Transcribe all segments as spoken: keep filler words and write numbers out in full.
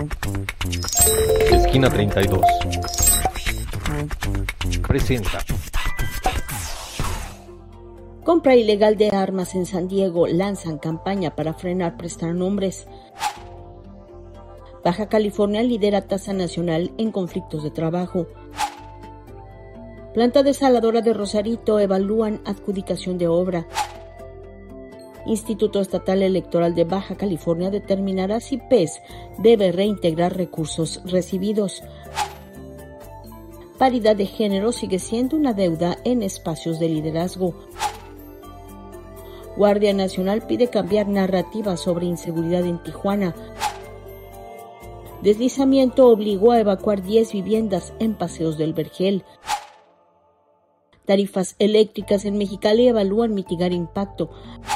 Esquina treinta y dos presenta. Compra ilegal de armas en San Diego. Lanzan campaña para frenar prestanombres. Baja California lidera tasa nacional en conflictos de trabajo. Planta desaladora de Rosarito evalúan adjudicación de obra. Instituto Estatal Electoral de Baja California determinará si P E S debe reintegrar recursos recibidos. Paridad de género sigue siendo una deuda en espacios de liderazgo. Guardia Nacional pide cambiar narrativa sobre inseguridad en Tijuana. Deslizamiento obligó a evacuar diez viviendas en Paseos del Vergel. Tarifas eléctricas en Mexicali evalúan mitigar impacto.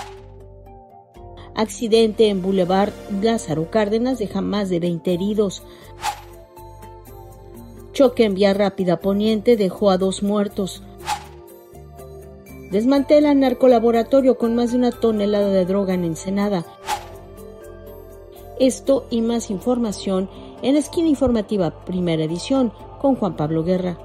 Accidente en Boulevard Lázaro Cárdenas deja más de veinte heridos. Choque en Vía Rápida Poniente dejó a dos muertos. Desmantelan narcolaboratorio con más de una tonelada de droga en Ensenada. Esto y más información en Esquina Informativa, primera edición, con Juan Pablo Guerra.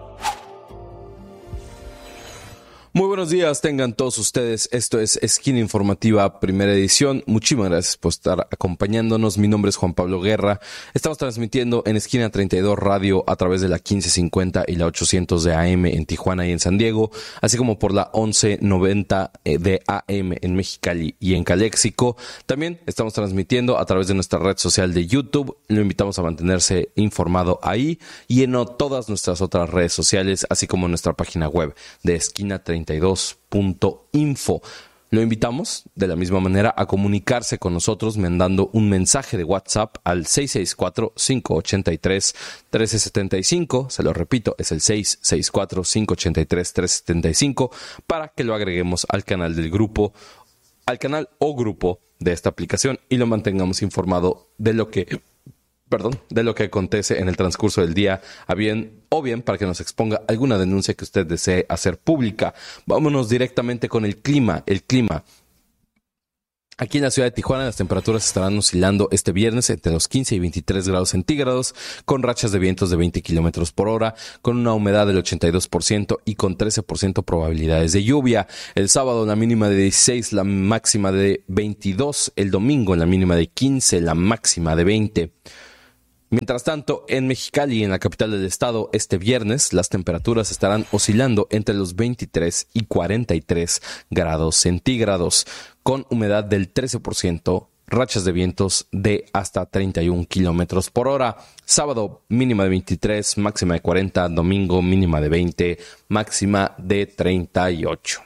Muy buenos días, tengan todos ustedes. Esto es Esquina Informativa, primera edición. Muchísimas gracias por estar acompañándonos. Mi nombre es Juan Pablo Guerra. Estamos transmitiendo en Esquina treinta y dos Radio a través de la quince cincuenta y la ochocientos de A M en Tijuana y en San Diego, así como por la once noventa de A M en Mexicali y en Caléxico. También estamos transmitiendo a través de nuestra red social de YouTube. Lo invitamos a mantenerse informado ahí y en todas nuestras otras redes sociales, así como en nuestra página web de Esquina treinta y dos punto info. Lo invitamos de la misma manera a comunicarse con nosotros mandando un mensaje de WhatsApp al seis seis cuatro, cinco ocho tres, uno tres siete cinco. Se lo repito, es el seis seis cuatro, cinco ocho tres, uno tres siete cinco para que lo agreguemos al canal del grupo, al canal o grupo de esta aplicación y lo mantengamos informado de lo que... Perdón, de lo que acontece en el transcurso del día, a bien o bien para que nos exponga alguna denuncia que usted desee hacer pública. Vámonos directamente con el clima. El clima. Aquí en la ciudad de Tijuana las temperaturas estarán oscilando este viernes entre los quince y veintitrés grados centígrados, con rachas de vientos de veinte kilómetros por hora, con una humedad del ochenta y dos por ciento y con trece por ciento probabilidades de lluvia. El sábado la mínima de dieciséis, la máxima de veintidós. El domingo la mínima de quince, la máxima de veinte. Mientras tanto, en Mexicali, en la capital del estado, este viernes, las temperaturas estarán oscilando entre los veintitrés y cuarenta y tres grados centígrados, con humedad del trece por ciento, rachas de vientos de hasta treinta y un kilómetros por hora. Sábado, mínima de veintitrés, máxima de cuarenta, domingo, mínima de veinte, máxima de treinta y ocho.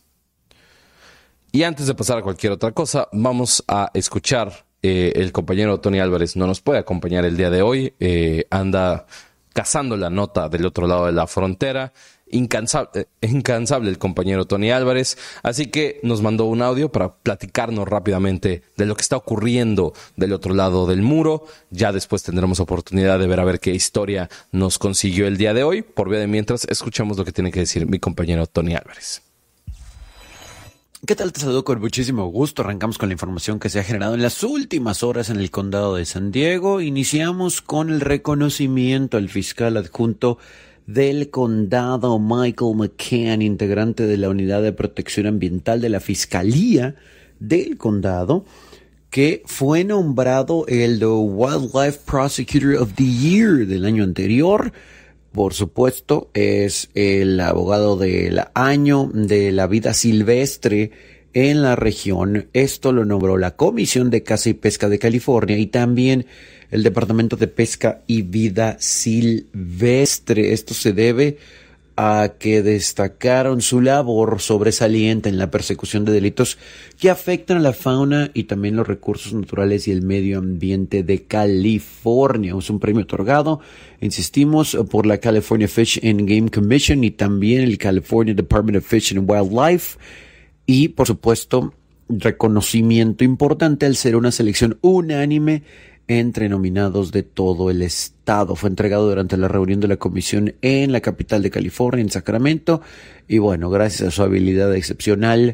Y antes de pasar a cualquier otra cosa, vamos a escuchar... Eh, el compañero Tony Álvarez no nos puede acompañar el día de hoy, eh, anda cazando la nota del otro lado de la frontera, incansable, incansable el compañero Tony Álvarez, así que nos mandó un audio para platicarnos rápidamente de lo que está ocurriendo del otro lado del muro. Ya después tendremos oportunidad de ver a ver qué historia nos consiguió el día de hoy. Por vía de mientras, escuchemos lo que tiene que decir mi compañero Tony Álvarez. ¿Qué tal? Te saludo con muchísimo gusto. Arrancamos con la información que se ha generado en las últimas horas en el condado de San Diego. Iniciamos con el reconocimiento al fiscal adjunto del condado, Michael McCann, integrante de la Unidad de Protección Ambiental de la Fiscalía del condado, que fue nombrado el Wildlife Prosecutor of the Year del año anterior. Por supuesto, es el abogado del año de la vida silvestre en la región. Esto lo nombró la Comisión de Caza y Pesca de California y también el Departamento de Pesca y Vida Silvestre. Esto se debe a que destacaron su labor sobresaliente en la persecución de delitos que afectan a la fauna y también los recursos naturales y el medio ambiente de California. Es un premio otorgado, insistimos, por la California Fish and Game Commission y también el California Department of Fish and Wildlife. Y, por supuesto, reconocimiento importante al ser una selección unánime entre nominados de todo el estado. Fue entregado durante la reunión de la comisión en la capital de California, en Sacramento. Y bueno, gracias a su habilidad excepcional,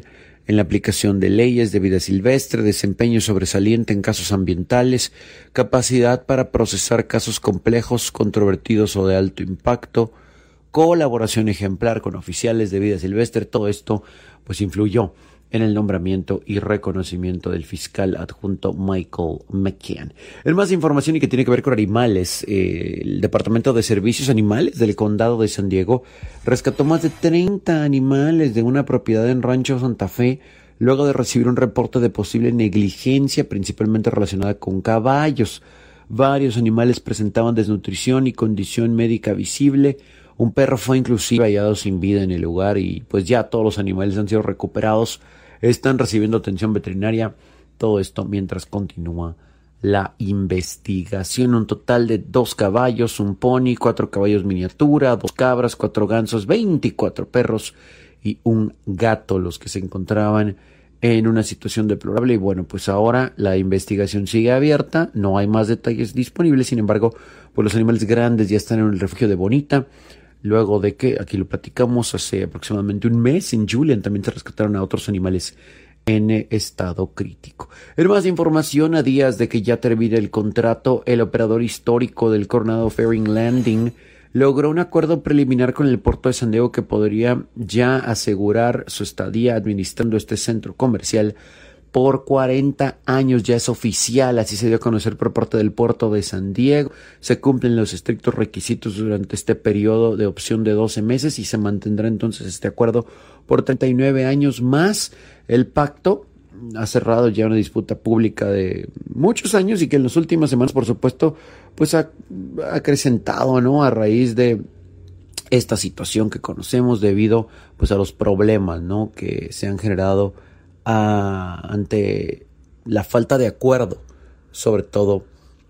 en la aplicación de leyes de vida silvestre, desempeño sobresaliente en casos ambientales, capacidad para procesar casos complejos, controvertidos o de alto impacto, colaboración ejemplar con oficiales de vida silvestre. Todo esto pues influyó en el nombramiento y reconocimiento del fiscal adjunto Michael McCann. En más información y que tiene que ver con animales, eh, el Departamento de Servicios Animales del Condado de San Diego rescató más de treinta animales de una propiedad en Rancho Santa Fe luego de recibir un reporte de posible negligencia, principalmente relacionada con caballos. Varios animales presentaban desnutrición y condición médica visible. Un perro fue inclusive hallado sin vida en el lugar y pues ya todos los animales han sido recuperados, están recibiendo atención veterinaria. Todo esto mientras continúa la investigación. Un total de dos caballos, un pony, cuatro caballos miniatura, dos cabras, cuatro gansos, veinticuatro perros y un gato, los que se encontraban en una situación deplorable. Y bueno, pues ahora la investigación sigue abierta, no hay más detalles disponibles. Sin embargo, pues los animales grandes ya están en el refugio de Bonita, luego de que, aquí lo platicamos, hace aproximadamente un mes en Julian también se rescataron a otros animales en estado crítico. En más información, a días de que ya termine el contrato, el operador histórico del Coronado Ferry Landing logró un acuerdo preliminar con el puerto de San Diego que podría ya asegurar su estadía administrando este centro comercial por cuarenta años. Ya es oficial, así se dio a conocer por parte del puerto de San Diego. Se cumplen los estrictos requisitos durante este periodo de opción de doce meses y se mantendrá entonces este acuerdo por treinta y nueve años más. El pacto ha cerrado ya una disputa pública de muchos años y que en las últimas semanas, por supuesto, pues ha acrecentado, ¿no?, a raíz de esta situación que conocemos debido pues a los problemas, ¿no?, que se han generado a, ante la falta de acuerdo, sobre todo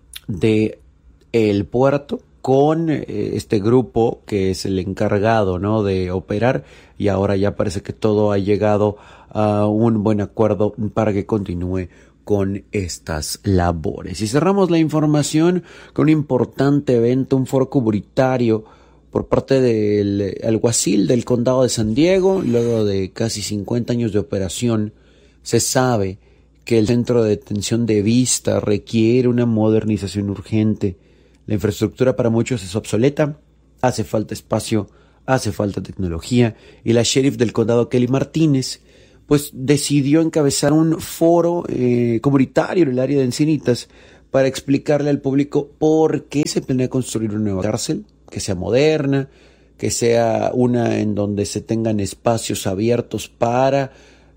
de el puerto con eh, este grupo que es el encargado, ¿no?, de operar, y ahora ya parece que todo ha llegado a un buen acuerdo para que continúe con estas labores. Y cerramos la información con un importante evento, un foro comunitario por parte del alguacil del condado de San Diego. Luego de casi cincuenta años de operación, se sabe que el centro de detención de Vista requiere una modernización urgente. La infraestructura para muchos es obsoleta, hace falta espacio, hace falta tecnología, y la sheriff del condado, Kelly Martínez, pues decidió encabezar un foro eh, comunitario en el área de Encinitas para explicarle al público por qué se planea construir una nueva cárcel, que sea moderna, que sea una en donde se tengan espacios abiertos para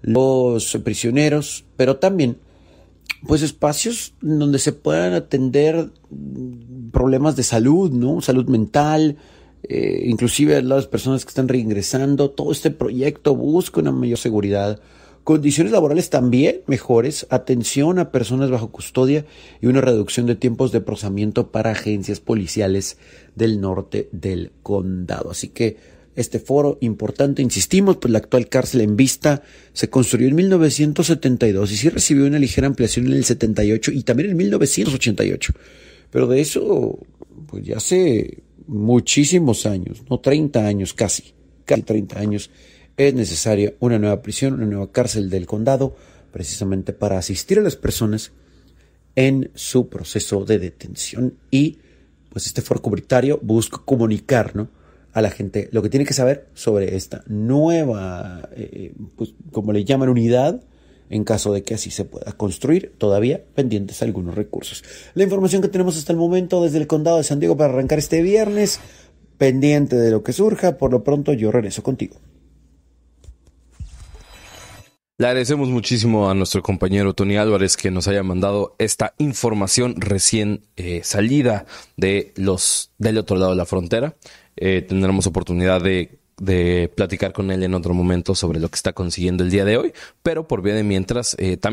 los prisioneros, pero también pues espacios donde se puedan atender problemas de salud, ¿no? Salud mental, eh, inclusive a las personas que están reingresando. Todo este proyecto busca una mayor seguridad, condiciones laborales también mejores, atención a personas bajo custodia y una reducción de tiempos de procesamiento para agencias policiales del norte del condado. Así que este foro importante, insistimos, pues la actual cárcel en Vista se construyó en mil novecientos setenta y dos y sí recibió una ligera ampliación en el setenta y ocho y también en mil novecientos ochenta y ocho. Pero de eso, pues ya hace muchísimos años, no treinta años, casi, casi treinta años, es necesaria una nueva prisión, una nueva cárcel del condado, precisamente para asistir a las personas en su proceso de detención. Y pues este foro comunitario busca comunicar, ¿no?, a la gente lo que tiene que saber sobre esta nueva, eh, pues como le llaman, unidad, en caso de que así se pueda construir, todavía pendientes algunos recursos. La información que tenemos hasta el momento desde el condado de San Diego para arrancar este viernes, pendiente de lo que surja. Por lo pronto yo regreso contigo. Le agradecemos muchísimo a nuestro compañero Tony Álvarez que nos haya mandado esta información recién eh, salida de los del otro lado de la frontera. Eh, tendremos oportunidad de, de platicar con él en otro momento sobre lo que está consiguiendo el día de hoy, pero por vía de mientras eh, también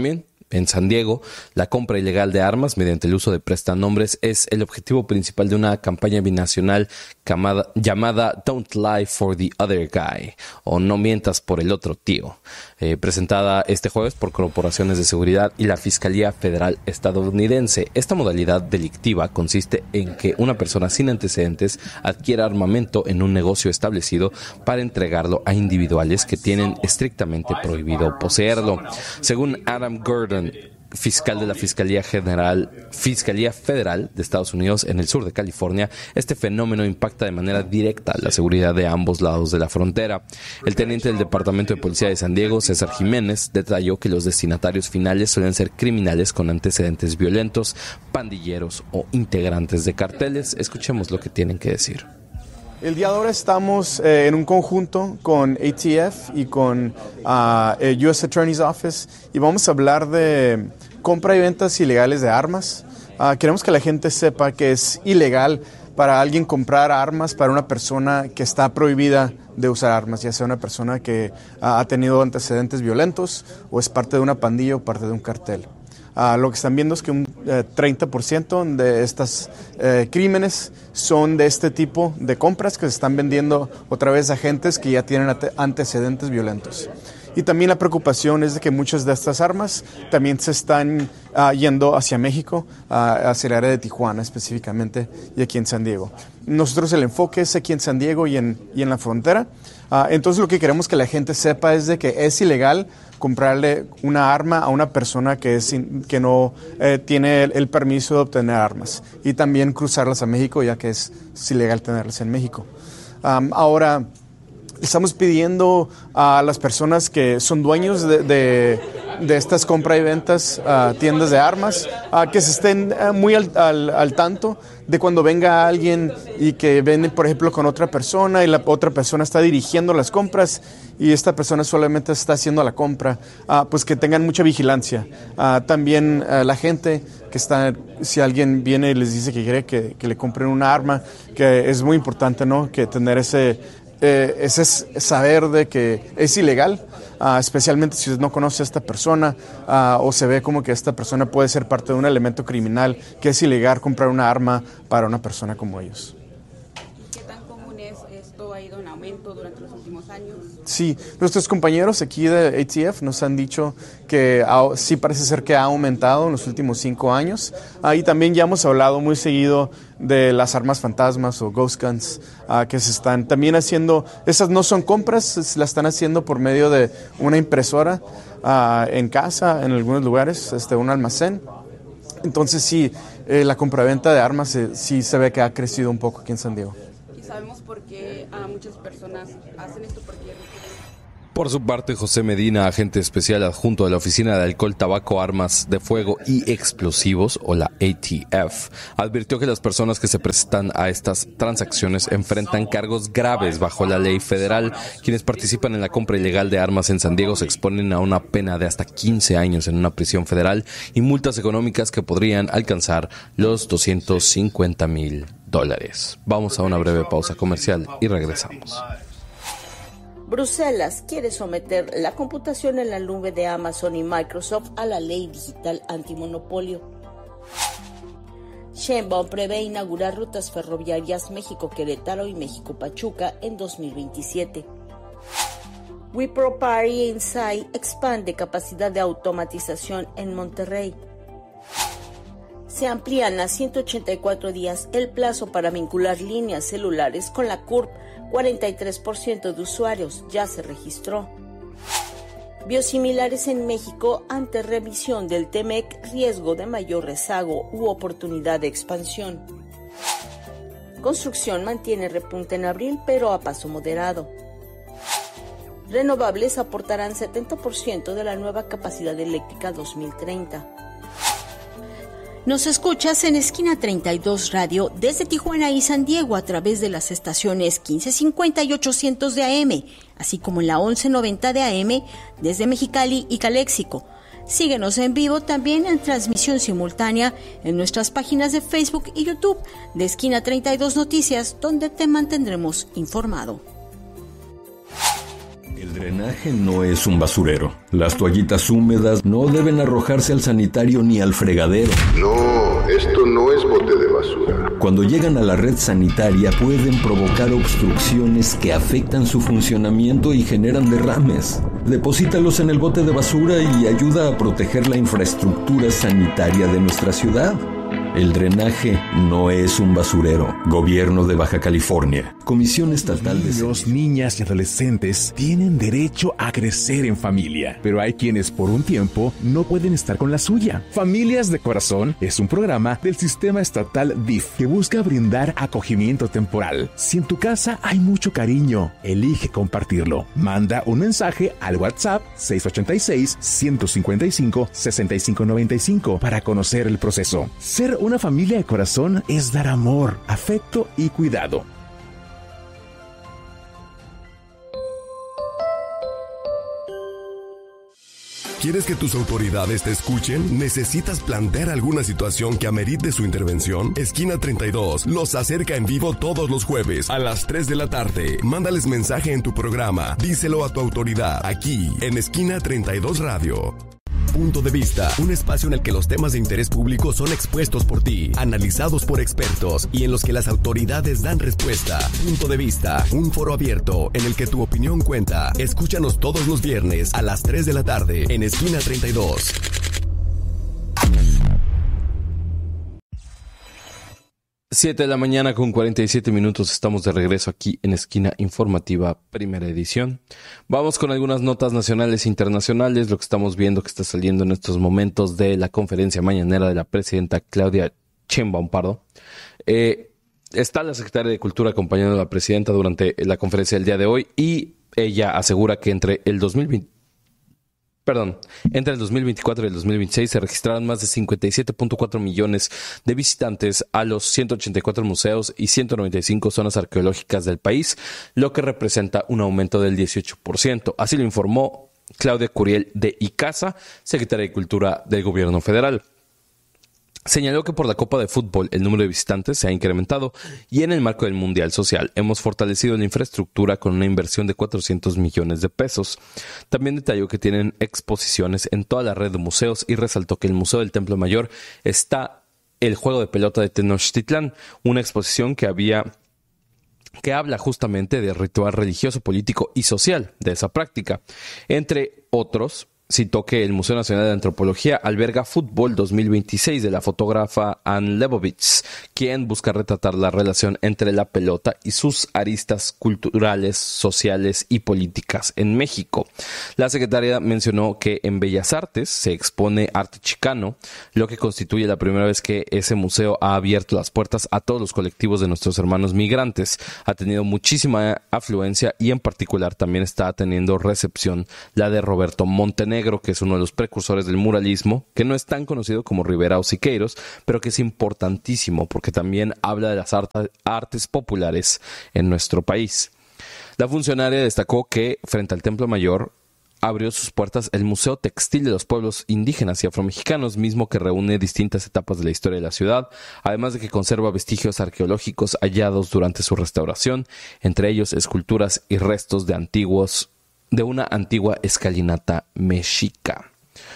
En San Diego, la compra ilegal de armas mediante el uso de prestanombres es el objetivo principal de una campaña binacional llamada, llamada Don't Lie for the Other Guy, o No Mientas por el Otro Tío, eh, presentada este jueves por corporaciones de seguridad y la Fiscalía Federal estadounidense. Esta modalidad delictiva consiste en que una persona sin antecedentes adquiera armamento en un negocio establecido para entregarlo a individuales que tienen estrictamente prohibido poseerlo. Según Adam Gordon, fiscal de la Fiscalía General, Fiscalía Federal de Estados Unidos en el sur de California, este fenómeno impacta de manera directa la seguridad de ambos lados de la frontera. El teniente del Departamento de Policía de San Diego, César Jiménez, detalló que los destinatarios finales suelen ser criminales con antecedentes violentos, pandilleros o integrantes de carteles. Escuchemos lo que tienen que decir. El día de ahora estamos eh, en un conjunto con A T F y con uh, el U S Attorney's Office y vamos a hablar de compra y ventas ilegales de armas. Uh, queremos que la gente sepa que es ilegal para alguien comprar armas para una persona que está prohibida de usar armas, ya sea una persona que uh, ha tenido antecedentes violentos o es parte de una pandilla o parte de un cartel. Uh, lo que están viendo es que un eh, treinta por ciento de estos eh, crímenes son de este tipo de compras que se están vendiendo otra vez a agentes que ya tienen antecedentes violentos. Y también la preocupación es de que muchas de estas armas también se están uh, yendo hacia México, uh, hacia el área de Tijuana específicamente y aquí en San Diego. Nosotros el enfoque es aquí en San Diego y en, y en la frontera. Uh, entonces lo que queremos que la gente sepa es de que es ilegal comprarle una arma a una persona que, es, que no eh, tiene el, el permiso de obtener armas y también cruzarlas a México, ya que es, es ilegal tenerlas en México. Um, ahora, estamos pidiendo a las personas que son dueños de, de, de estas compra y ventas, uh, tiendas de armas, uh, que se estén uh, muy al, al, al tanto de cuando venga alguien y que vende, por ejemplo, con otra persona y la otra persona está dirigiendo las compras y esta persona solamente está haciendo la compra, uh, pues que tengan mucha vigilancia. Uh, también uh, la gente que está, si alguien viene y les dice que quiere que, que le compren una arma, que es muy importante, ¿no?, que tener ese, eh, ese saber de que es ilegal. Uh, especialmente si usted no conoce a esta persona uh, o se ve como que esta persona puede ser parte de un elemento criminal, que es ilegal comprar una arma para una persona como ellos. ¿Qué tan común es esto? ¿Ha ido en aumento durante los últimos años? Sí, nuestros compañeros aquí de A T F nos han dicho que ha, sí parece ser que ha aumentado en los últimos cinco años. Ahí uh, también ya hemos hablado muy seguido de las armas fantasmas o ghost guns uh, que se están también haciendo. Esas no son compras, se las están haciendo por medio de una impresora uh, en casa, en algunos lugares, este, un almacén. Entonces sí, eh, la compraventa de armas eh, sí se ve que ha crecido un poco aquí en San Diego. ¿Y sabemos por qué uh, muchas personas hacen esto? Porque Por su parte, José Medina, agente especial adjunto de la Oficina de Alcohol, Tabaco, Armas de Fuego y Explosivos, o la A T F, advirtió que las personas que se prestan a estas transacciones enfrentan cargos graves bajo la ley federal. Quienes participan en la compra ilegal de armas en San Diego se exponen a una pena de hasta quince años en una prisión federal y multas económicas que podrían alcanzar los doscientos cincuenta mil dólares. Vamos a una breve pausa comercial y regresamos. Bruselas quiere someter la computación en la nube de Amazon y Microsoft a la ley digital antimonopolio. Sheinbaum prevé inaugurar rutas ferroviarias México-Querétaro y México-Pachuca en dos mil veintisiete. Wipro Party Insight expande capacidad de automatización en Monterrey. Se amplían a ciento ochenta y cuatro días el plazo para vincular líneas celulares con la C U R P. cuarenta y tres por ciento de usuarios ya se registró. Biosimilares en México ante revisión del T M E C, riesgo de mayor rezago u oportunidad de expansión. Construcción mantiene repunte en abril, pero a paso moderado. Renovables aportarán setenta por ciento de la nueva capacidad eléctrica dos mil treinta. Nos escuchas en Esquina treinta y dos Radio desde Tijuana y San Diego a través de las estaciones quince cincuenta y ochocientos de A M, así como en la once noventa de A M desde Mexicali y Caléxico. Síguenos en vivo también en transmisión simultánea en nuestras páginas de Facebook y YouTube de Esquina treinta y dos Noticias, donde te mantendremos informado. El drenaje no es un basurero. Las toallitas húmedas no deben arrojarse al sanitario ni al fregadero. No, esto no es bote de basura. Cuando llegan a la red sanitaria pueden provocar obstrucciones que afectan su funcionamiento y generan derrames. Deposítalos en el bote de basura y ayuda a proteger la infraestructura sanitaria de nuestra ciudad. El drenaje no es un basurero. Gobierno de Baja California. Comisión Estatal de Niños, niñas y adolescentes tienen derecho a crecer en familia, pero hay quienes por un tiempo no pueden estar con la suya. Familias de Corazón es un programa del sistema estatal D I F que busca brindar acogimiento temporal. Si en tu casa hay mucho cariño, elige compartirlo. Manda un mensaje al WhatsApp seis ocho seis, uno cinco cinco, seis cinco nueve cinco para conocer el proceso. Ser una familia de corazón es dar amor, afecto y cuidado. ¿Quieres que tus autoridades te escuchen? ¿Necesitas plantear alguna situación que amerite su intervención? Esquina treinta y dos los acerca en vivo todos los jueves a las tres de la tarde. Mándales mensaje en tu programa. Díselo a tu autoridad aquí en Esquina treinta y dos Radio. Punto de Vista, un espacio en el que los temas de interés público son expuestos por ti, analizados por expertos y en los que las autoridades dan respuesta. Punto de Vista, un foro abierto en el que tu opinión cuenta. Escúchanos todos los viernes a las tres de la tarde en Esquina treinta y dos. siete de la mañana con cuarenta y siete minutos, estamos de regreso aquí en Esquina Informativa, primera edición. Vamos con algunas notas nacionales e internacionales, lo que estamos viendo que está saliendo en estos momentos de la conferencia mañanera de la presidenta Claudia Sheinbaum Pardo. Eh, está la secretaria de Cultura acompañando a la presidenta durante la conferencia del día de hoy y ella asegura que entre el dos mil veinte Perdón, entre el dos mil veinticuatro y el dos mil veintiséis se registraron más de cincuenta y siete punto cuatro millones de visitantes a los ciento ochenta y cuatro museos y ciento noventa y cinco zonas arqueológicas del país, lo que representa un aumento del dieciocho por ciento. Así lo informó Claudia Curiel de Icasa, secretaria de Cultura del Gobierno Federal. Señaló que por la Copa de Fútbol el número de visitantes se ha incrementado y en el marco del Mundial Social hemos fortalecido la infraestructura con una inversión de cuatrocientos millones de pesos. También detalló que tienen exposiciones en toda la red de museos y resaltó que el Museo del Templo Mayor está el juego de pelota de Tenochtitlán, una exposición que había que habla justamente del ritual religioso, político y social de esa práctica. Entre otros, citó que el Museo Nacional de Antropología alberga Fútbol dos mil veintiséis de la fotógrafa Anne Leibovitz, quien busca retratar la relación entre la pelota y sus aristas culturales, sociales y políticas en México. La secretaria mencionó que en Bellas Artes se expone arte chicano, lo que constituye la primera vez que ese museo ha abierto las puertas a todos los colectivos de nuestros hermanos migrantes. Ha tenido muchísima afluencia y en particular también está teniendo recepción la de Roberto Montenegro, que es uno de los precursores del muralismo, que no es tan conocido como Rivera o Siqueiros, pero que es importantísimo porque también habla de las art- artes populares en nuestro país. La funcionaria destacó que frente al Templo Mayor abrió sus puertas el Museo Textil de los Pueblos Indígenas y Afromexicanos, mismo que reúne distintas etapas de la historia de la ciudad, además de que conserva vestigios arqueológicos hallados durante su restauración, entre ellos esculturas y restos de antiguos de una antigua escalinata mexica.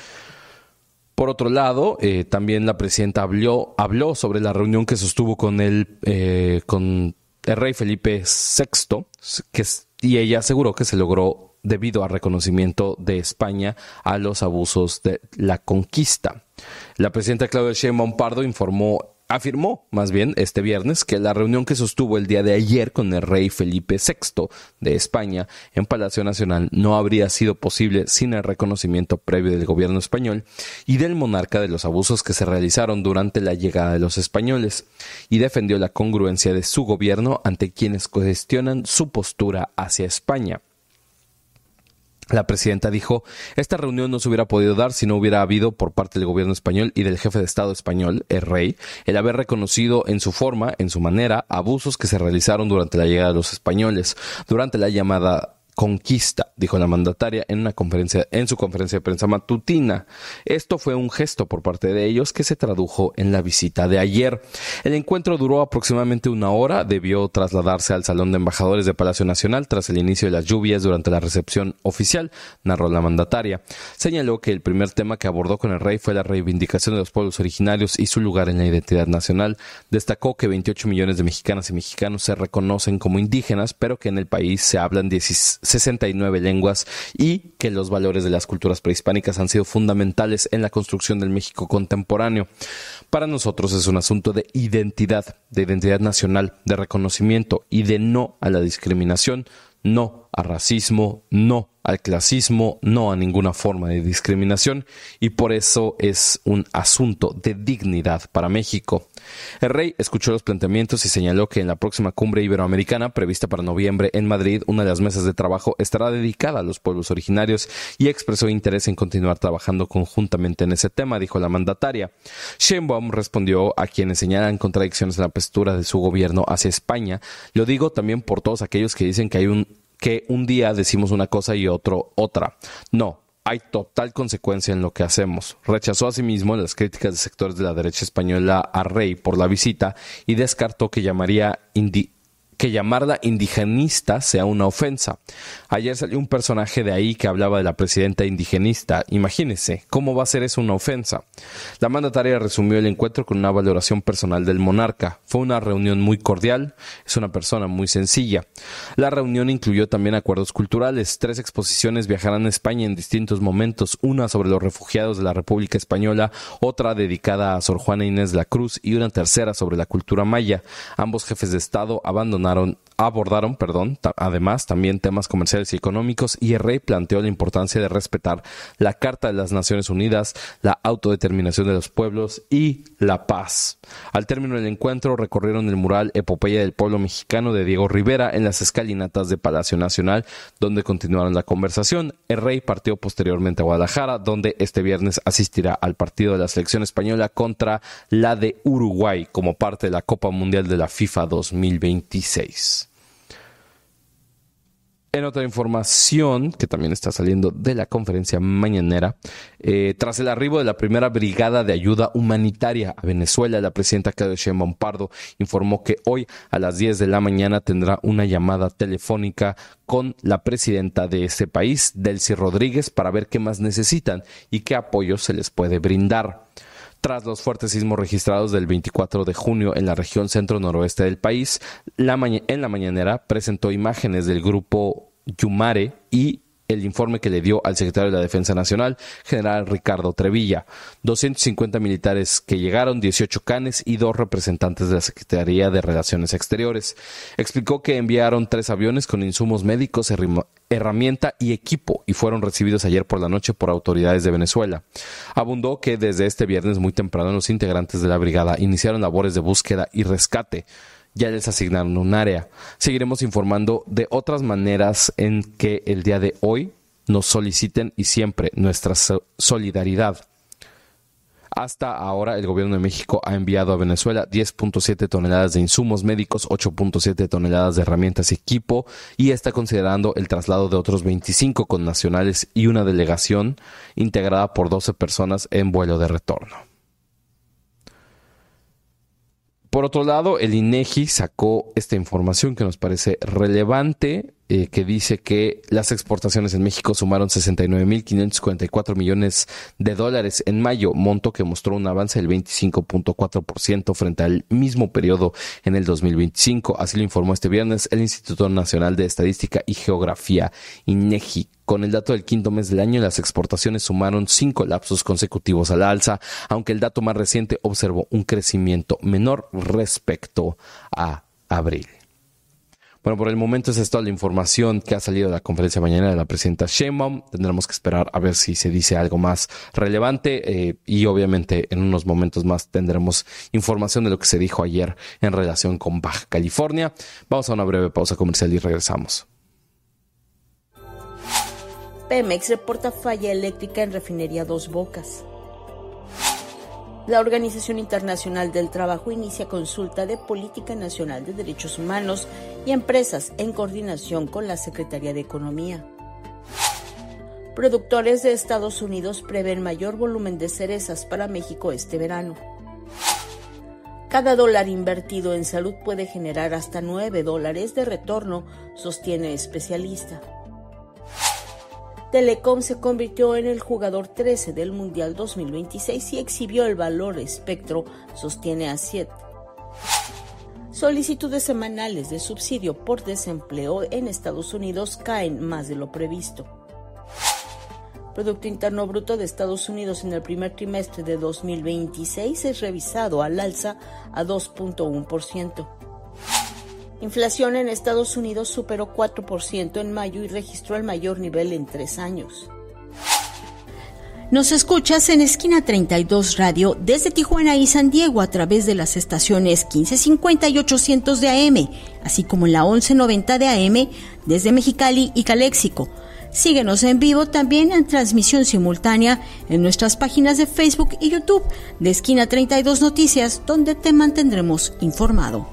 Por otro lado, eh, también la presidenta habló, habló sobre la reunión que sostuvo con el, eh, con el rey Felipe sexto, que, y ella aseguró que se logró debido al reconocimiento de España a los abusos de la conquista. La presidenta Claudia Sheinbaum Pardo informó Afirmó, más bien, este viernes, que la reunión que sostuvo el día de ayer con el rey Felipe sexto de España en Palacio Nacional no habría sido posible sin el reconocimiento previo del gobierno español y del monarca de los abusos que se realizaron durante la llegada de los españoles, y defendió la congruencia de su gobierno ante quienes cuestionan su postura hacia España. La presidenta dijo, esta reunión no se hubiera podido dar si no hubiera habido por parte del gobierno español y del jefe de Estado español, el rey, el haber reconocido en su forma, en su manera, abusos que se realizaron durante la llegada de los españoles, durante la llamada conquista, dijo la mandataria en una conferencia, en su conferencia de prensa matutina. Esto fue un gesto por parte de ellos que se tradujo en la visita de ayer. El encuentro duró aproximadamente una hora, debió trasladarse al Salón de Embajadores de Palacio Nacional tras el inicio de las lluvias durante la recepción oficial, narró la mandataria. Señaló que el primer tema que abordó con el rey fue la reivindicación de los pueblos originarios y su lugar en la identidad nacional. Destacó que veintiocho millones de mexicanas y mexicanos se reconocen como indígenas, pero que en el país se hablan sesenta y nueve lenguas y que los valores de las culturas prehispánicas han sido fundamentales en la construcción del México contemporáneo. Para nosotros es un asunto de identidad, de identidad nacional, de reconocimiento y de no a la discriminación, no a racismo, no al clasismo, no a ninguna forma de discriminación, y por eso es un asunto de dignidad para México. El rey escuchó los planteamientos y señaló que en la próxima cumbre iberoamericana, prevista para noviembre en Madrid, una de las mesas de trabajo estará dedicada a los pueblos originarios y expresó interés en continuar trabajando conjuntamente en ese tema, dijo la mandataria. Sheinbaum respondió a quienes señalan contradicciones en la postura de su gobierno hacia España. Lo digo también por todos aquellos que dicen que hay un que un día decimos una cosa y otro otra. No, hay total consecuencia en lo que hacemos. Rechazó asimismo las críticas de sectores de la derecha española a Rey por la visita y descartó que llamaría indi- que llamarla indigenista sea una ofensa. Ayer salió un personaje de ahí que hablaba de la presidenta indigenista. Imagínense, ¿cómo va a ser eso una ofensa? La mandataria resumió el encuentro con una valoración personal del monarca. Fue una reunión muy cordial, es una persona muy sencilla. La reunión incluyó también acuerdos culturales. Tres exposiciones viajarán a España en distintos momentos, una sobre los refugiados de la República Española, otra dedicada a Sor Juana Inés de la Cruz y una tercera sobre la cultura maya. Ambos jefes de Estado abandonaron abordaron, perdón, ta- además también temas comerciales y económicos, y el rey planteó la importancia de respetar la Carta de las Naciones Unidas, la autodeterminación de los pueblos y la paz. Al término del encuentro recorrieron el mural Epopeya del Pueblo Mexicano de Diego Rivera en las escalinatas de Palacio Nacional, donde continuaron la conversación. El rey partió posteriormente a Guadalajara, donde este viernes asistirá al partido de la selección española contra la de Uruguay como parte de la Copa Mundial de la FIFA dos mil veintiséis. En otra información que también está saliendo de la conferencia mañanera, eh, tras el arribo de la primera brigada de ayuda humanitaria a Venezuela, la presidenta Claudia Sheinbaum Pardo informó que hoy a las diez de la mañana tendrá una llamada telefónica con la presidenta de este país, Delcy Rodríguez, para ver qué más necesitan y qué apoyo se les puede brindar. Tras los fuertes sismos registrados del veinticuatro de junio en la región centro-noroeste del país, la ma- en la mañanera presentó imágenes del grupo Yumare y el informe que le dio al secretario de la Defensa Nacional, general Ricardo Trevilla. doscientos cincuenta militares que llegaron, dieciocho canes y dos representantes de la Secretaría de Relaciones Exteriores. Explicó que enviaron tres aviones con insumos médicos, herrim- herramienta y equipo y fueron recibidos ayer por la noche por autoridades de Venezuela. Abundó que desde este viernes muy temprano los integrantes de la brigada iniciaron labores de búsqueda y rescate. Ya les asignaron un área. Seguiremos informando de otras maneras en que el día de hoy nos soliciten y siempre nuestra so- solidaridad. Hasta ahora el gobierno de México ha enviado a Venezuela diez punto siete toneladas de insumos médicos, ocho punto siete toneladas de herramientas y equipo, y está considerando el traslado de otros veinticinco connacionales y una delegación integrada por doce personas en vuelo de retorno. Por otro lado, el INEGI sacó esta información que nos parece relevante, eh, que dice que las exportaciones en México sumaron sesenta y nueve mil quinientos cuarenta y cuatro millones de dólares en mayo, monto que mostró un avance del veinticinco punto cuatro por ciento frente al mismo periodo en el dos mil veinticinco. Así lo informó este viernes el Instituto Nacional de Estadística y Geografía, INEGI. Con el dato del quinto mes del año, las exportaciones sumaron cinco lapsos consecutivos a la alza, aunque el dato más reciente observó un crecimiento menor respecto a abril. Bueno, por el momento esa es toda la información que ha salido de la conferencia mañana de la presidenta Sheinbaum. Tendremos que esperar a ver si se dice algo más relevante eh, y obviamente en unos momentos más tendremos información de lo que se dijo ayer en relación con Baja California. Vamos a una breve pausa comercial y regresamos. Pemex reporta falla eléctrica en refinería Dos Bocas. La Organización Internacional del Trabajo inicia consulta de Política Nacional de Derechos Humanos y Empresas en coordinación con la Secretaría de Economía. Productores de Estados Unidos prevén mayor volumen de cerezas para México este verano. Cada dólar invertido en salud puede generar hasta nueve dólares de retorno, sostiene especialista. Telecom se convirtió en el jugador trece del Mundial dos mil veintiséis y exhibió el valor espectro, sostiene A S I E T. Solicitudes semanales de subsidio por desempleo en Estados Unidos caen más de lo previsto. Producto Interno Bruto de Estados Unidos en el primer trimestre de dos mil veintiséis es revisado al alza a dos punto uno por ciento. Inflación en Estados Unidos superó cuatro por ciento en mayo y registró el mayor nivel en tres años. Nos escuchas en Esquina treinta y dos Radio desde Tijuana y San Diego a través de las estaciones quince cincuenta y ochocientos de A M, así como en la once noventa de A M desde Mexicali y Caléxico. Síguenos en vivo también en transmisión simultánea en nuestras páginas de Facebook y YouTube de Esquina treinta y dos Noticias, donde te mantendremos informado.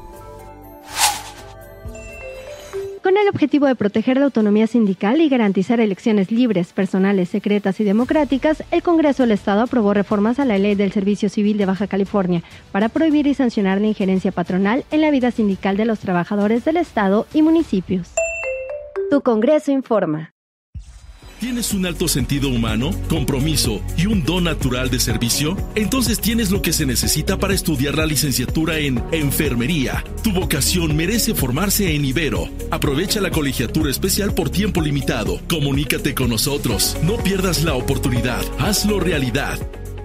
Con el objetivo de proteger la autonomía sindical y garantizar elecciones libres, personales, secretas y democráticas, el Congreso del Estado aprobó reformas a la Ley del Servicio Civil de Baja California para prohibir y sancionar la injerencia patronal en la vida sindical de los trabajadores del Estado y municipios. Tu Congreso informa. ¿Tienes un alto sentido humano, compromiso y un don natural de servicio? Entonces tienes lo que se necesita para estudiar la licenciatura en Enfermería. Tu vocación merece formarse en Ibero. Aprovecha la colegiatura especial por tiempo limitado. Comunícate con nosotros. No pierdas la oportunidad. Hazlo realidad.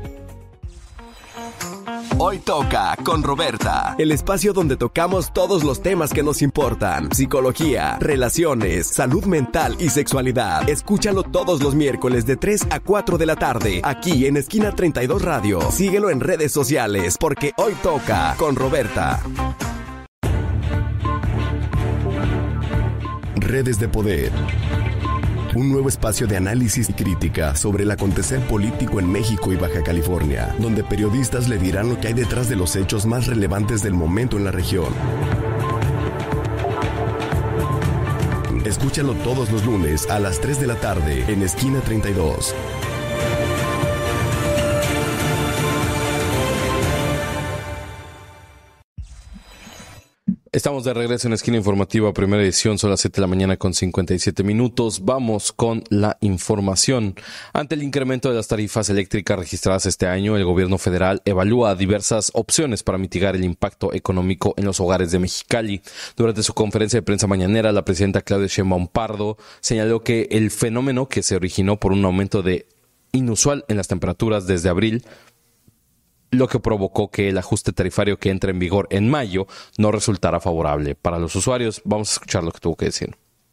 Hoy toca con Roberta, el espacio donde tocamos todos los temas que nos importan: psicología, relaciones, salud mental y sexualidad. Escúchalo todos los miércoles de tres a cuatro de la tarde, aquí en Esquina treinta y dos Radio. Síguelo en redes sociales, porque hoy toca con Roberta. Redes de Poder. Un nuevo espacio de análisis y crítica sobre el acontecer político en México y Baja California, donde periodistas le dirán lo que hay detrás de los hechos más relevantes del momento en la región. Escúchalo todos los lunes a las tres de la tarde en Esquina treinta y dos. Estamos de regreso en Esquina Informativa, primera edición, son las siete de la mañana con cincuenta y siete minutos. Vamos con la información. Ante el incremento de las tarifas eléctricas registradas este año, el gobierno federal evalúa diversas opciones para mitigar el impacto económico en los hogares de Mexicali. Durante su conferencia de prensa mañanera, la presidenta Claudia Sheinbaum Pardo señaló que el fenómeno, que se originó por un aumento de inusual en las temperaturas desde abril, lo que provocó que el ajuste tarifario que entra en vigor en mayo no resultara favorable para los usuarios. Vamos a escuchar lo que tuvo que decir.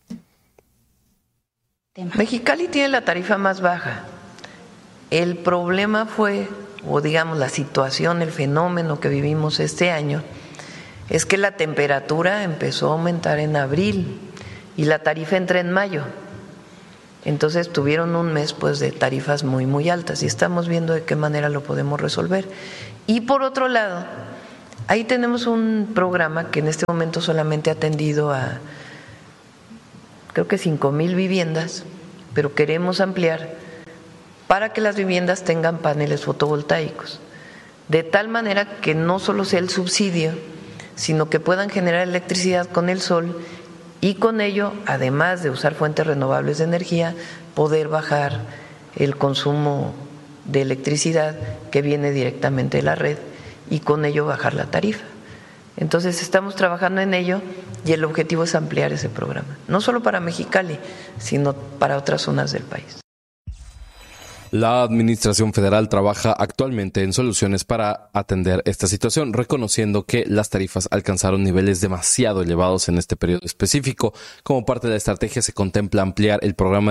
Mexicali tiene la tarifa más baja. El problema fue, o digamos la situación, el fenómeno que vivimos este año, es que la temperatura empezó a aumentar en abril y la tarifa entra en mayo. Entonces tuvieron un mes pues de tarifas muy muy altas y estamos viendo de qué manera lo podemos resolver. Y por otro lado, ahí tenemos un programa que en este momento solamente ha atendido a creo que cinco mil viviendas, pero queremos ampliar para que las viviendas tengan paneles fotovoltaicos, de tal manera que no solo sea el subsidio, sino que puedan generar electricidad con el sol y con ello, además de usar fuentes renovables de energía, poder bajar el consumo de electricidad que viene directamente de la red y con ello bajar la tarifa. Entonces estamos trabajando en ello y el objetivo es ampliar ese programa, no solo para Mexicali, sino para otras zonas del país. La Administración Federal trabaja actualmente en soluciones para atender esta situación, reconociendo que las tarifas alcanzaron niveles demasiado elevados en este periodo específico. Como parte de la estrategia se contempla ampliar el programa de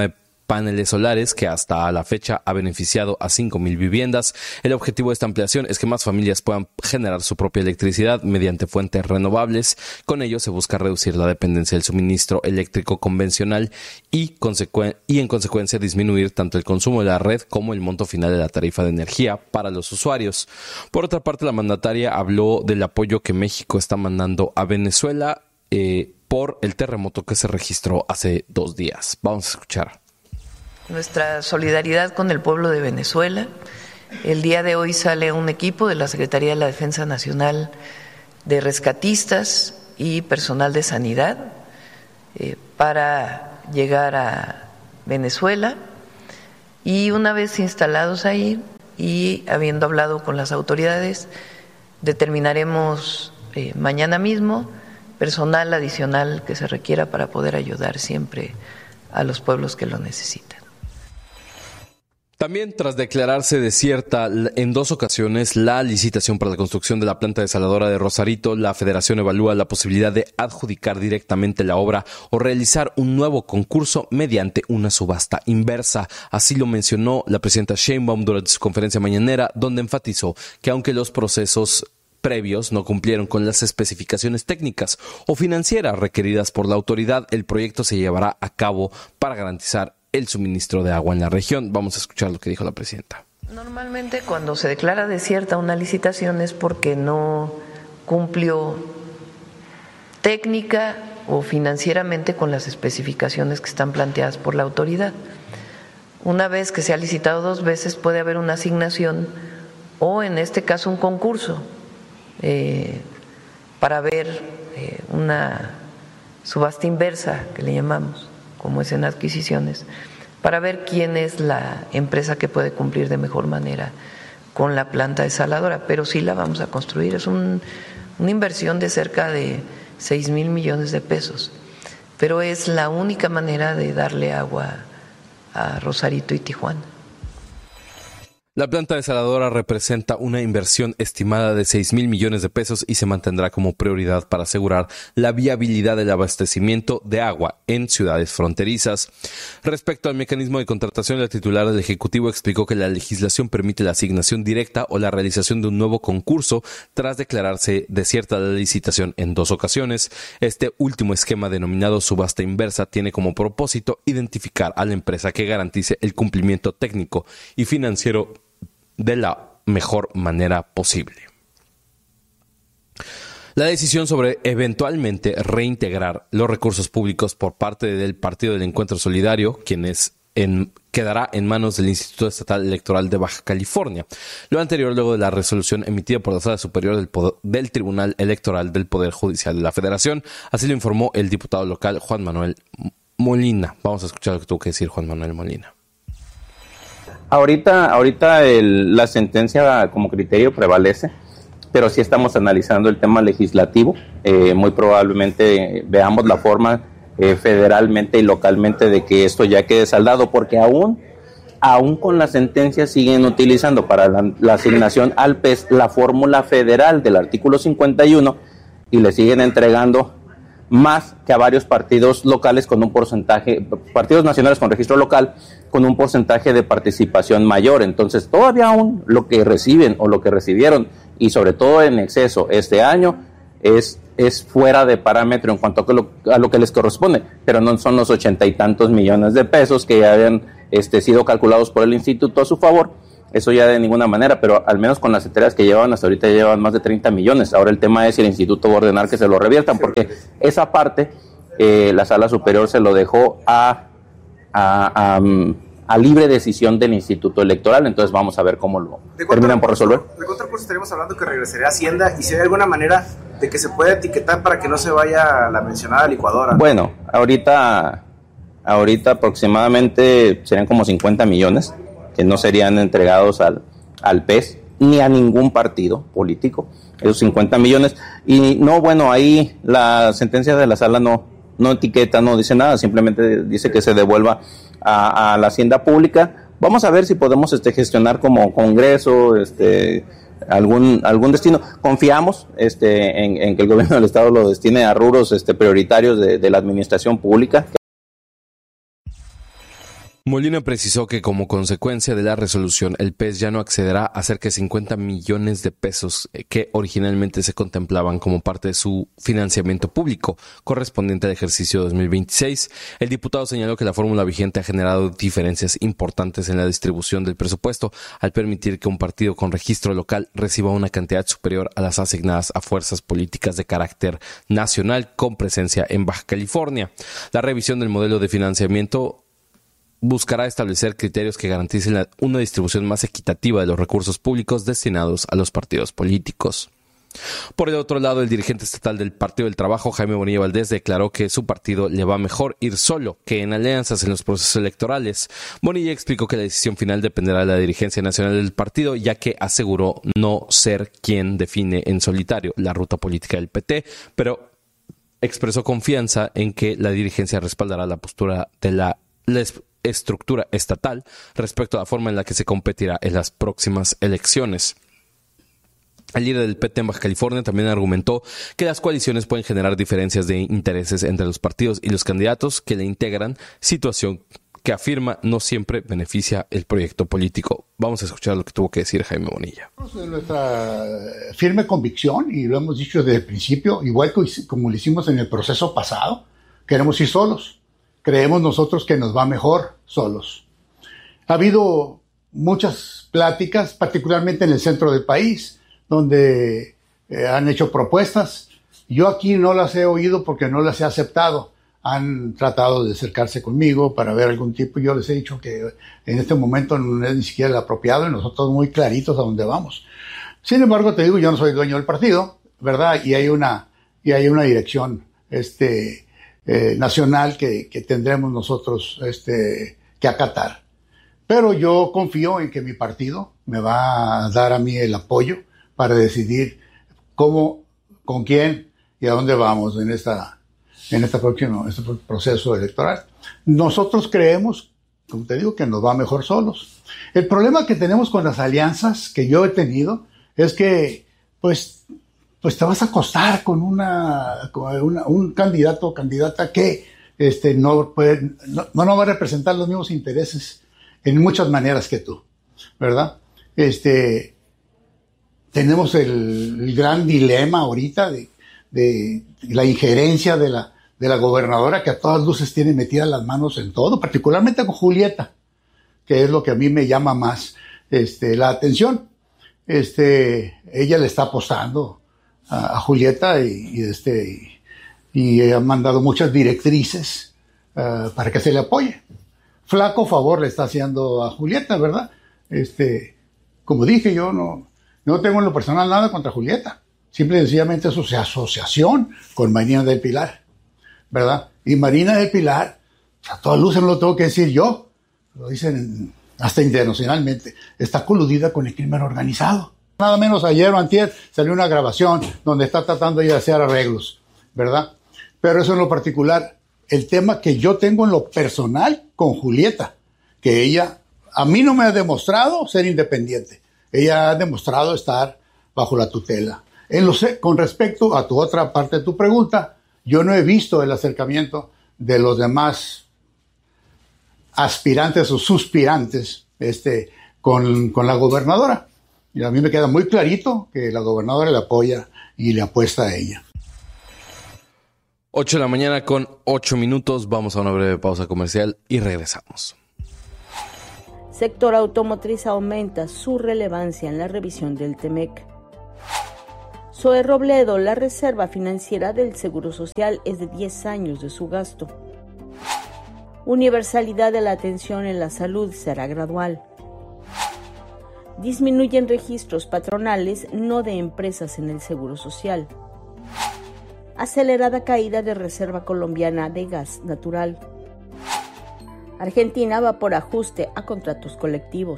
paneles solares que hasta la fecha ha beneficiado a cinco mil viviendas. El objetivo de esta ampliación es que más familias puedan generar su propia electricidad mediante fuentes renovables. Con ello se busca reducir la dependencia del suministro eléctrico convencional y, consecuen- y en consecuencia disminuir tanto el consumo de la red como el monto final de la tarifa de energía para los usuarios. Por otra parte, la mandataria habló del apoyo que México está mandando a Venezuela eh, por el terremoto que se registró hace dos días. Vamos a escuchar. Nuestra solidaridad con el pueblo de Venezuela. El día de hoy sale un equipo de la Secretaría de la Defensa Nacional de rescatistas y personal de sanidad eh, para llegar a Venezuela, y una vez instalados ahí y habiendo hablado con las autoridades, determinaremos eh, mañana mismo personal adicional que se requiera para poder ayudar siempre a los pueblos que lo necesitan. También, tras declararse desierta en dos ocasiones la licitación para la construcción de la planta desaladora de Rosarito, la Federación evalúa la posibilidad de adjudicar directamente la obra o realizar un nuevo concurso mediante una subasta inversa. Así lo mencionó la presidenta Sheinbaum durante su conferencia mañanera, donde enfatizó que aunque los procesos previos no cumplieron con las especificaciones técnicas o financieras requeridas por la autoridad, el proyecto se llevará a cabo para garantizar el suministro de agua en la región. Vamos a escuchar lo que dijo la presidenta. Normalmente cuando se declara desierta una licitación es porque no cumplió técnica o financieramente con las especificaciones que están planteadas por la autoridad. Una vez que se ha licitado dos veces puede haber una asignación o en este caso un concurso eh, para ver eh, una subasta inversa que le llamamos, como es en adquisiciones, para ver quién es la empresa que puede cumplir de mejor manera con la planta desaladora, pero sí la vamos a construir. Es un, una inversión de cerca de seis mil millones de pesos, pero es la única manera de darle agua a Rosarito y Tijuana. La planta desaladora representa una inversión estimada de seis mil millones de pesos y se mantendrá como prioridad para asegurar la viabilidad del abastecimiento de agua en ciudades fronterizas. Respecto al mecanismo de contratación, el titular del Ejecutivo explicó que la legislación permite la asignación directa o la realización de un nuevo concurso tras declararse desierta la licitación en dos ocasiones. Este último esquema, denominado subasta inversa, tiene como propósito identificar a la empresa que garantice el cumplimiento técnico y financiero de la mejor manera posible. La decisión sobre eventualmente reintegrar los recursos públicos por parte del Partido del Encuentro Solidario, quien es en, quedará en manos del Instituto Estatal Electoral de Baja California. Lo anterior luego de la resolución emitida por la Sala Superior del, Poder, del Tribunal Electoral del Poder Judicial de la Federación. Así lo informó el diputado local Juan Manuel Molina. Vamos a escuchar lo que tuvo que decir Juan Manuel Molina. Ahorita, ahorita el, la sentencia como criterio prevalece, pero sí estamos analizando el tema legislativo. Eh, muy probablemente veamos la forma eh, federalmente y localmente de que esto ya quede saldado, porque aún, aún con la sentencia siguen utilizando para la, la asignación al P E S la fórmula federal del artículo cincuenta y uno y le siguen entregando más que a varios partidos locales con un porcentaje, partidos nacionales con registro local, con un porcentaje de participación mayor. Entonces, todavía aún lo que reciben o lo que recibieron, y sobre todo en exceso este año, es, es fuera de parámetro en cuanto a lo, a lo que les corresponde, pero no son los ochenta y tantos millones de pesos que ya habían este, sido calculados por el instituto a su favor. Eso ya de ninguna manera, pero al menos con las entregas que llevan hasta ahorita ya llevan más de treinta millones. Ahora el tema es si el instituto va a ordenar que se lo reviertan, porque esa parte eh, la Sala Superior se lo dejó a, a, a, a libre decisión del Instituto Electoral. Entonces vamos a ver cómo lo terminan por resolver. ¿De cuánto recurso estaríamos hablando que regresaría a Hacienda? Y si hay alguna manera de que se pueda etiquetar para que no se vaya la mencionada licuadora. Bueno, ahorita, ahorita aproximadamente serían como cincuenta millones. Que no serían entregados al, al P E S ni a ningún partido político, esos cincuenta millones. Y no, bueno, ahí la sentencia de la sala no, no etiqueta, no dice nada, simplemente dice que se devuelva a, a la hacienda pública. Vamos a ver si podemos este, gestionar como Congreso este, algún, algún destino. Confiamos este, en, en que el gobierno del Estado lo destine a rubros este, prioritarios de, de la administración pública. Molina precisó que como consecuencia de la resolución, el P E S ya no accederá a cerca de cincuenta millones de pesos que originalmente se contemplaban como parte de su financiamiento público correspondiente al ejercicio dos mil veintiséis. El diputado señaló que la fórmula vigente ha generado diferencias importantes en la distribución del presupuesto al permitir que un partido con registro local reciba una cantidad superior a las asignadas a fuerzas políticas de carácter nacional con presencia en Baja California. La revisión del modelo de financiamiento buscará establecer criterios que garanticen la, una distribución más equitativa de los recursos públicos destinados a los partidos políticos. Por el otro lado, el dirigente estatal del Partido del Trabajo, Jaime Bonilla Valdés, declaró que su partido le va mejor ir solo que en alianzas en los procesos electorales. Bonilla explicó que la decisión final dependerá de la dirigencia nacional del partido, ya que aseguró no ser quien define en solitario la ruta política del P T, pero expresó confianza en que la dirigencia respaldará la postura de la les estructura estatal respecto a la forma en la que se competirá en las próximas elecciones. El líder del P T en Baja California también argumentó que las coaliciones pueden generar diferencias de intereses entre los partidos y los candidatos que le integran, situación que afirma no siempre beneficia el proyecto político. Vamos a escuchar lo que tuvo que decir Jaime Bonilla. Nuestra firme convicción, y lo hemos dicho desde el principio, igual como lo hicimos en el proceso pasado, queremos ir solos. Creemos nosotros que nos va mejor solos. Ha habido muchas pláticas, particularmente en el centro del país, donde eh, han hecho propuestas. Yo aquí no las he oído porque no las he aceptado. Han tratado de acercarse conmigo para ver algún tipo. Yo les he dicho que en este momento no es ni siquiera el apropiado y nosotros muy claritos a dónde vamos. Sin embargo, te digo, yo no soy dueño del partido, ¿verdad? Y hay una, y hay una dirección, este... Eh, nacional que, que tendremos nosotros este, que acatar. Pero yo confío en que mi partido me va a dar a mí el apoyo para decidir cómo, con quién y a dónde vamos en esta, en esta próxima, este proceso electoral. Nosotros creemos, como te digo, que nos va mejor solos. El problema que tenemos con las alianzas que yo he tenido es que, pues, pues te vas a acostar con una, con una un candidato o candidata que este, no, puede, no, no va a representar los mismos intereses en muchas maneras que tú, ¿verdad? Este, tenemos el, el gran dilema ahorita de, de la injerencia de la, de la gobernadora, que a todas luces tiene metidas las manos en todo, particularmente con Julieta, que es lo que a mí me llama más este, la atención. Este, ella le está apostando a Julieta y, y este y, y ha mandado muchas directrices uh, para que se le apoye. Flaco favor le está haciendo a Julieta, ¿verdad? Este, como dije, yo no, no tengo en lo personal nada contra Julieta. Simple y sencillamente es su asociación con Marina del Pilar, ¿verdad? Y Marina del Pilar, a todas luces no lo tengo que decir yo, lo dicen hasta internacionalmente, está coludida con el crimen organizado. Nada menos ayer o antier salió una grabación donde está tratando de hacer arreglos, ¿verdad? Pero eso en lo particular, el tema que yo tengo en lo personal con Julieta, que ella a mí no me ha demostrado ser independiente, ella ha demostrado estar bajo la tutela. En lo, con respecto a tu otra parte de tu pregunta, yo no he visto el acercamiento de los demás aspirantes o suspirantes este, con, con la gobernadora. Y a mí me queda muy clarito que la gobernadora le apoya y le apuesta a ella. ocho de la mañana con ocho minutos. Vamos a una breve pausa comercial y regresamos. Sector automotriz aumenta su relevancia en la revisión del Temec. Zoe Robledo, la reserva financiera del Seguro Social es de diez años de su gasto. Universalidad de la atención en la salud será gradual. Disminuyen registros patronales, no de empresas en el Seguro Social. Acelerada caída de reserva colombiana de gas natural. Argentina va por ajuste a contratos colectivos.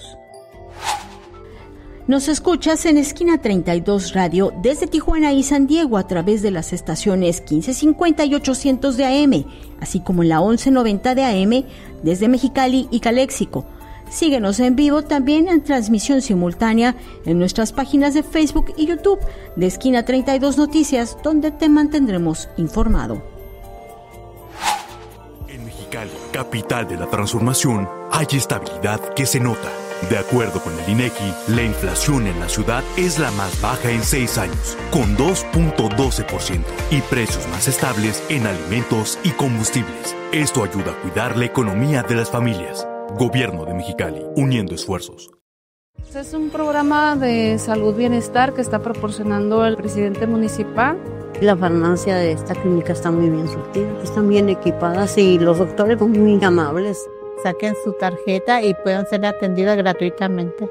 Nos escuchas en Esquina treinta y dos Radio desde Tijuana y San Diego a través de las estaciones quince cincuenta y ochocientos de A M, así como en la once noventa de A M desde Mexicali y Caléxico. Síguenos en vivo también en transmisión simultánea en nuestras páginas de Facebook y YouTube de Esquina treinta y dos Noticias, donde te mantendremos informado. En Mexicali, capital de la transformación, hay estabilidad que se nota. De acuerdo con el INEGI, la inflación en la ciudad es la más baja en seis años, con dos punto doce por ciento, y precios más estables en alimentos y combustibles. Esto ayuda a cuidar la economía de las familias. Gobierno de Mexicali, uniendo esfuerzos. Es un programa de salud bienestar que está proporcionando el presidente municipal. La farmacia de esta clínica está muy bien surtida, están bien equipadas y los doctores son muy amables. Saquen su tarjeta y puedan ser atendidas gratuitamente.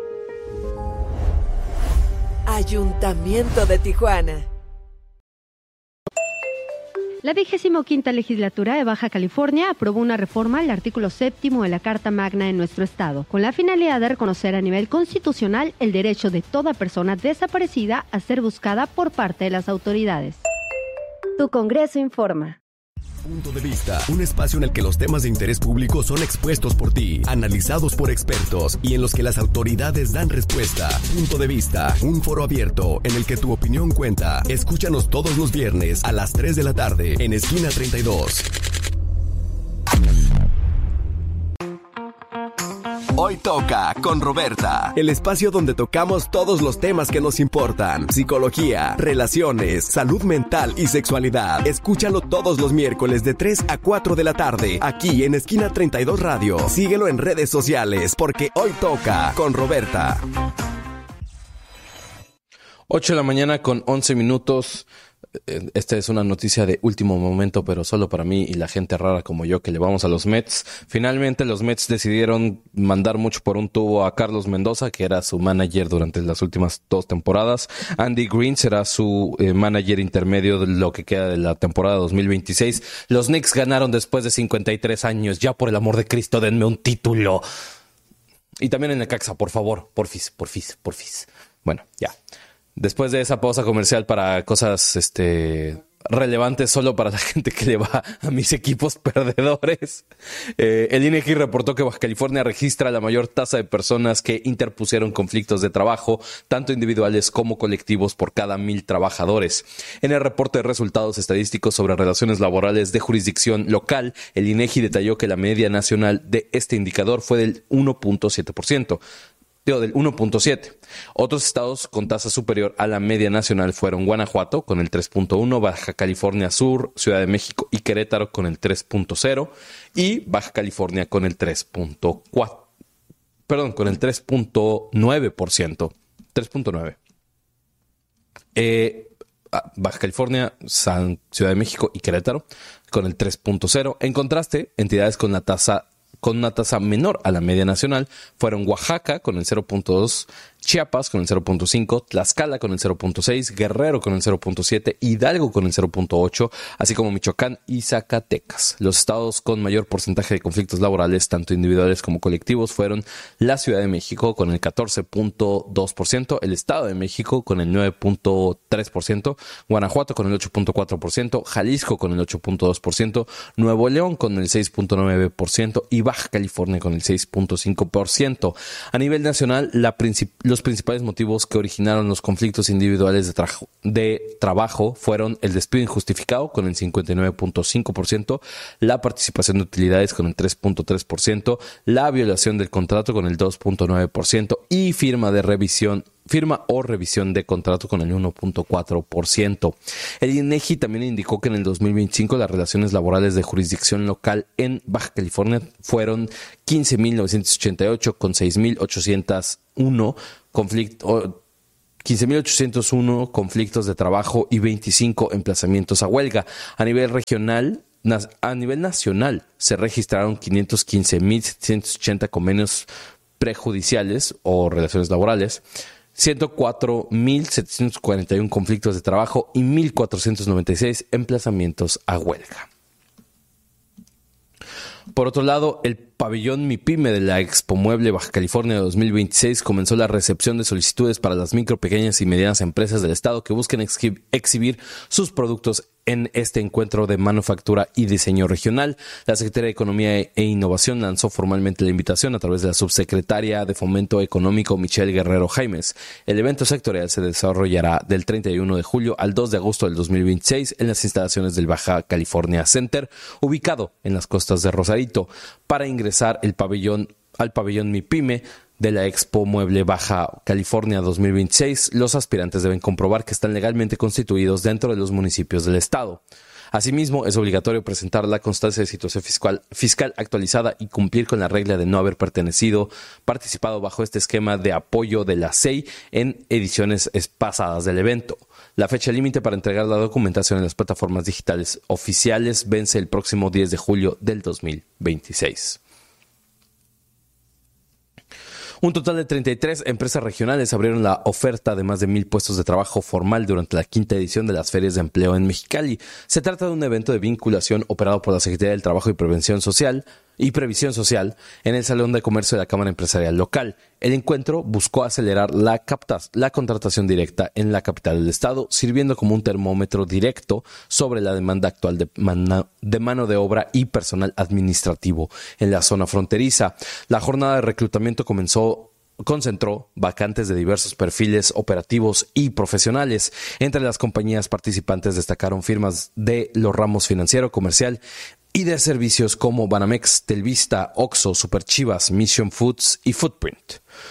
Ayuntamiento de Tijuana. La vigésimo quinta legislatura de Baja California aprobó una reforma al artículo séptimo de la Carta Magna en nuestro estado, con la finalidad de reconocer a nivel constitucional el derecho de toda persona desaparecida a ser buscada por parte de las autoridades. Tu Congreso informa. Punto de Vista, un espacio en el que los temas de interés público son expuestos por ti, analizados por expertos y en los que las autoridades dan respuesta. Punto de Vista, un foro abierto en el que tu opinión cuenta. Escúchanos todos los viernes a las tres de la tarde en Esquina treinta y dos. Hoy toca con Roberta, el espacio donde tocamos todos los temas que nos importan: psicología, relaciones, salud mental y sexualidad. Escúchalo todos los miércoles de tres a cuatro de la tarde, aquí en Esquina treinta y dos Radio. Síguelo en redes sociales, porque hoy toca con Roberta. ocho de la mañana con once minutos. Esta es una noticia de último momento, pero solo para mí y la gente rara como yo que le vamos a los Mets. Finalmente los Mets decidieron mandar mucho por un tubo a Carlos Mendoza, que era su manager durante las últimas dos temporadas. Andy Green será su eh, manager intermedio de lo que queda de la temporada dos mil veintiséis. Los Knicks ganaron después de cincuenta y tres años. Ya, por el amor de Cristo, denme un título. Y también en Necaxa, por favor. Porfis, porfis, porfis. Bueno, ya. Después de esa pausa comercial para cosas este, relevantes solo para la gente que le va a mis equipos perdedores, eh, el INEGI reportó que Baja California registra la mayor tasa de personas que interpusieron conflictos de trabajo, tanto individuales como colectivos, por cada mil trabajadores. En el reporte de resultados estadísticos sobre relaciones laborales de jurisdicción local, el INEGI detalló que la media nacional de este indicador fue del uno punto siete por ciento. del uno punto siete. Otros estados con tasa superior a la media nacional fueron Guanajuato con el tres punto uno, Baja California Sur, Ciudad de México y Querétaro con el tres punto cero y Baja California con el tres punto cuatro. Perdón, con el tres punto nueve por ciento. tres punto nueve. Eh, Baja California, San, Ciudad de México y Querétaro con el tres punto cero. En contraste, entidades con la tasa con una tasa menor a la media nacional fueron Oaxaca con el cero punto dos, Chiapas con el cero punto cinco, Tlaxcala con el cero punto seis, Guerrero con el cero punto siete, Hidalgo con el cero punto ocho, así como Michoacán y Zacatecas. Los estados con mayor porcentaje de conflictos laborales, tanto individuales como colectivos, fueron la Ciudad de México con el catorce punto dos por ciento, el Estado de México con el nueve punto tres por ciento, Guanajuato con el ocho punto cuatro por ciento, Jalisco con el ocho punto dos por ciento, Nuevo León con el seis punto nueve por ciento y Baja California con el seis punto cinco por ciento. A nivel nacional, la princip- los principales motivos que originaron los conflictos individuales de, tra- de trabajo fueron el despido injustificado con el cincuenta y nueve punto cinco por ciento, la participación de utilidades con el tres punto tres por ciento, la violación del contrato con el dos punto nueve por ciento y firma de revisión firma o revisión de contrato con el uno punto cuatro por ciento. El INEGI también indicó que en el dos mil veinticinco las relaciones laborales de jurisdicción local en Baja California fueron quince mil novecientos ochenta y ocho con seis mil ochocientos uno conflictos. quince mil ochocientos uno conflictos de trabajo y veinticinco emplazamientos a huelga. A nivel regional, a nivel nacional, se registraron quinientos quince mil setecientos ochenta convenios prejudiciales o relaciones laborales, ciento cuatro mil setecientos cuarenta y uno conflictos de trabajo y mil cuatrocientos noventa y seis emplazamientos a huelga. Por otro lado, el pabellón MIPYME de la Expo Mueble Baja California dos mil veintiséis comenzó la recepción de solicitudes para las micro, pequeñas y medianas empresas del estado que busquen exhi- exhibir sus productos en este encuentro de manufactura y diseño regional. La Secretaría de Economía e Innovación lanzó formalmente la invitación a través de la subsecretaria de Fomento Económico Michelle Guerrero Jaimes. El evento sectorial se desarrollará del treinta y uno de julio al dos de agosto del dos mil veintiséis en las instalaciones del Baja California Center, ubicado en las costas de Rosarito. Para ingresar, el pabellón al pabellón MIPYME de la Expo Mueble Baja California dos mil veintiséis, los aspirantes deben comprobar que están legalmente constituidos dentro de los municipios del estado. Asimismo, es obligatorio presentar la constancia de situación fiscal, fiscal actualizada y cumplir con la regla de no haber pertenecido, participado bajo este esquema de apoyo de la S E I en ediciones pasadas del evento. La fecha límite para entregar la documentación en las plataformas digitales oficiales vence el próximo diez de julio del dos mil veintiséis. Un total de treinta y tres empresas regionales abrieron la oferta de más de mil puestos de trabajo formal durante la quinta edición de las ferias de empleo en Mexicali. Se trata de un evento de vinculación operado por la Secretaría del Trabajo y Prevención Social y Previsión Social en el Salón de Comercio de la Cámara Empresarial Local. El encuentro buscó acelerar la, capta- la contratación directa en la capital del estado, sirviendo como un termómetro directo sobre la demanda actual de, man- de mano de obra y personal administrativo en la zona fronteriza. La jornada de reclutamiento comenzó concentró vacantes de diversos perfiles operativos y profesionales. Entre las compañías participantes destacaron firmas de los ramos financiero, comercial y de servicios como Banamex, Telvista, Oxxo, Superchivas, Mission Foods y Footprint.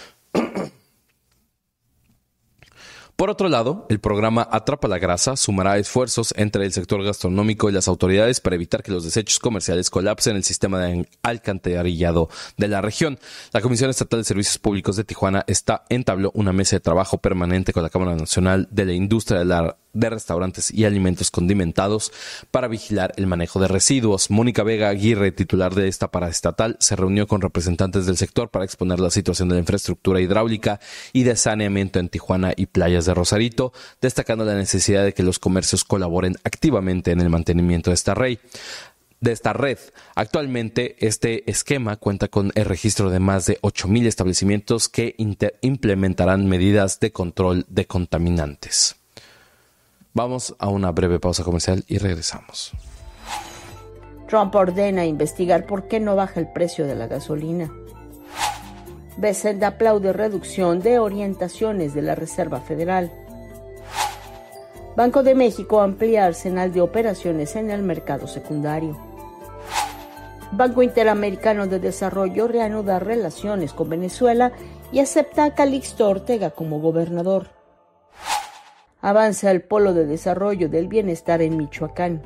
Por otro lado, el programa Atrapa la Grasa sumará esfuerzos entre el sector gastronómico y las autoridades para evitar que los desechos comerciales colapsen el sistema de alcantarillado de la región. La Comisión Estatal de Servicios Públicos de Tijuana está entabló una mesa de trabajo permanente con la Cámara Nacional de la Industria de la de Restaurantes y Alimentos Condimentados para vigilar el manejo de residuos. Mónica Vega Aguirre, titular de esta paraestatal, se reunió con representantes del sector para exponer la situación de la infraestructura hidráulica y de saneamiento en Tijuana y playas de Rosarito, destacando la necesidad de que los comercios colaboren activamente en el mantenimiento de esta red. De esta red. Actualmente, este esquema cuenta con el registro de más de ocho mil establecimientos que inter- implementarán medidas de control de contaminantes. Vamos a una breve pausa comercial y regresamos. Trump ordena investigar por qué no baja el precio de la gasolina. Bessent aplaude reducción de orientaciones de la Reserva Federal. Banco de México amplía arsenal de operaciones en el mercado secundario. Banco Interamericano de Desarrollo reanuda relaciones con Venezuela y acepta a Calixto Ortega como gobernador. Avanza el Polo de Desarrollo del Bienestar en Michoacán.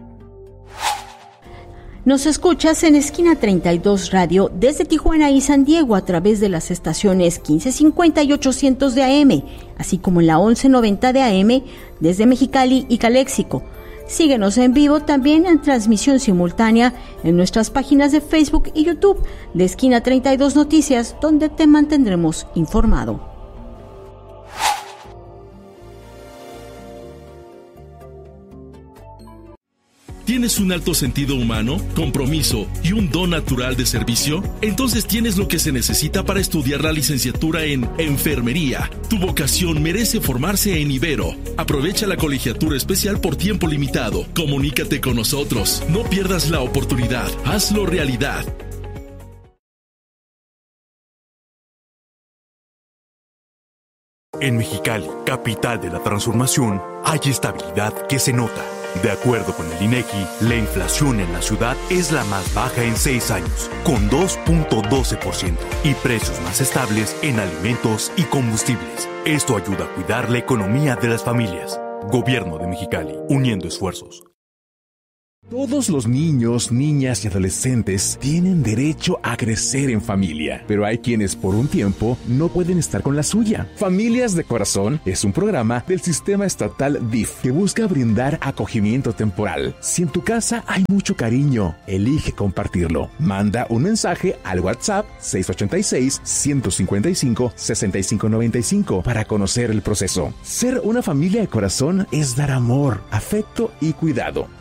Nos escuchas en Esquina treinta y dos Radio desde Tijuana y San Diego a través de las estaciones quince cincuenta y ochocientos de A M, así como en la once noventa de A M desde Mexicali y Caléxico. Síguenos en vivo también en transmisión simultánea en nuestras páginas de Facebook y YouTube de Esquina treinta y dos Noticias, donde te mantendremos informado. ¿Tienes un alto sentido humano, compromiso y un don natural de servicio? Entonces tienes lo que se necesita para estudiar la licenciatura en Enfermería. Tu vocación merece formarse en Ibero. Aprovecha la colegiatura especial por tiempo limitado. Comunícate con nosotros. No pierdas la oportunidad. Hazlo realidad. En Mexicali, capital de la transformación, hay estabilidad que se nota. De acuerdo con el INEGI, la inflación en la ciudad es la más baja en seis años, con dos punto doce por ciento, y precios más estables en alimentos y combustibles. Esto ayuda a cuidar la economía de las familias. Gobierno de Mexicali, uniendo esfuerzos. Todos los niños, niñas y adolescentes tienen derecho a crecer en familia, pero hay quienes por un tiempo no pueden estar con la suya. Familias de Corazón es un programa del Sistema Estatal D I F que busca brindar acogimiento temporal. Si en tu casa hay mucho cariño, elige compartirlo. Manda un mensaje al WhatsApp seis ocho seis, uno cinco cinco, seis cinco nueve cinco para conocer el proceso. Ser una familia de corazón es dar amor, afecto y cuidado.